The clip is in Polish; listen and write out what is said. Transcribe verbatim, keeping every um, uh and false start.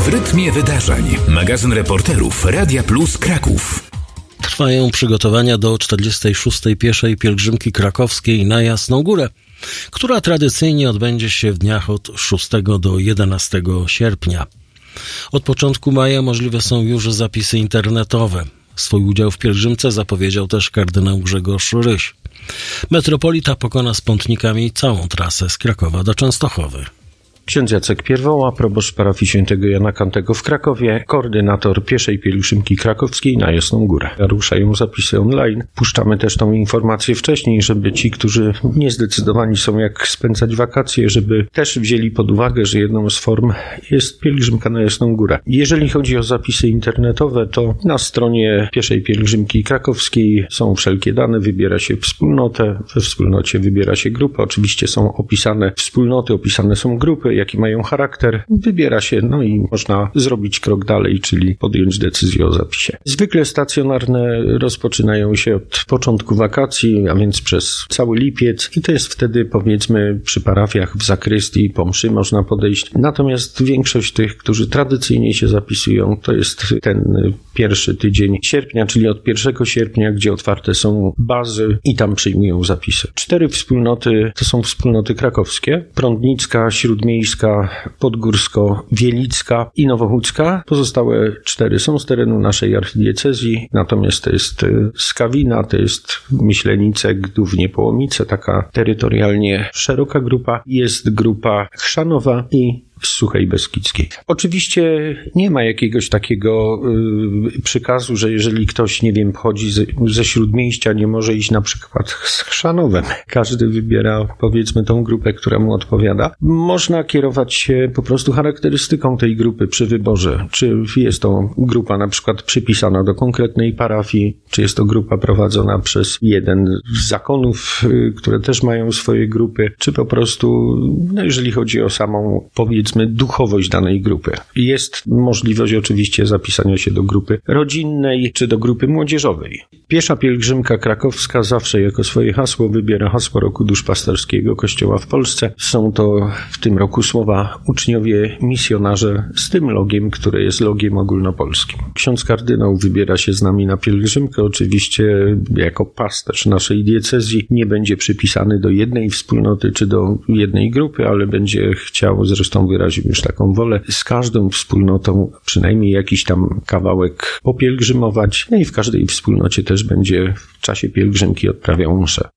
W rytmie wydarzeń. Magazyn reporterów Radia Plus Kraków. Trwają przygotowania do czterdziestej szóstej pieszej pielgrzymki krakowskiej na Jasną Górę, która tradycyjnie odbędzie się w dniach od szóstego do jedenastego sierpnia. Od początku maja możliwe są już zapisy internetowe. Swój udział w pielgrzymce zapowiedział też kardynał Grzegorz Ryś. Metropolita pokona z pątnikami całą trasę z Krakowa do Częstochowy. Ksiądz Jacek Pierwoła, proboszcz parafii świętego Jana Kantego w Krakowie, koordynator pieszej pielgrzymki krakowskiej na Jasną Górę. Ruszają zapisy online. Puszczamy też tą informację wcześniej, żeby ci, którzy niezdecydowani są jak spędzać wakacje, żeby też wzięli pod uwagę, że jedną z form jest pielgrzymka na Jasną Górę. Jeżeli chodzi o zapisy internetowe, to na stronie pieszej pielgrzymki krakowskiej są wszelkie dane, wybiera się wspólnotę, we wspólnocie wybiera się grupę. Oczywiście są opisane wspólnoty, opisane są grupy, jaki mają charakter, wybiera się, no i można zrobić krok dalej, czyli podjąć decyzję o zapisie. Zwykle stacjonarne rozpoczynają się od początku wakacji, a więc przez cały lipiec i to jest wtedy, powiedzmy, przy parafiach w zakrystii po mszy można podejść. Natomiast większość tych, którzy tradycyjnie się zapisują, to jest ten pierwszy tydzień sierpnia, czyli od pierwszego sierpnia, gdzie otwarte są bazy i tam przyjmują zapisy. Cztery wspólnoty to są wspólnoty krakowskie: Prądnicka, Śródmiejska, Podgórsko-Wielicka i Nowochódzka. Pozostałe cztery są z terenu naszej archidiecezji, natomiast to jest Skawina, to jest Myślenice, Gdównie, Połomice, taka terytorialnie szeroka grupa. Jest grupa Chrzanowa i w Suchej Beskidzkiej. Oczywiście nie ma jakiegoś takiego y, przykazu, że jeżeli ktoś, nie wiem, pochodzi ze, ze Śródmieścia, nie może iść na przykład z Chrzanowem. Każdy wybiera, powiedzmy, tą grupę, która mu odpowiada. Można kierować się po prostu charakterystyką tej grupy przy wyborze. Czy jest to grupa na przykład przypisana do konkretnej parafii, czy jest to grupa prowadzona przez jeden z zakonów, y, które też mają swoje grupy, czy po prostu, no jeżeli chodzi o samą, powiedzmy, duchowość danej grupy. Jest możliwość oczywiście zapisania się do grupy rodzinnej czy do grupy młodzieżowej. Piesza pielgrzymka krakowska zawsze jako swoje hasło wybiera hasło roku duszpasterskiego Kościoła w Polsce. Są to w tym roku słowa uczniowie misjonarze z tym logiem, które jest logiem ogólnopolskim. Ksiądz kardynał wybiera się z nami na pielgrzymkę. Oczywiście jako pasterz naszej diecezji nie będzie przypisany do jednej wspólnoty czy do jednej grupy, ale będzie chciał, zresztą wyraził już taką wolę, z każdą wspólnotą przynajmniej jakiś tam kawałek popielgrzymować. No i w każdej wspólnocie też będzie w czasie pielgrzymki odprawiał mszę.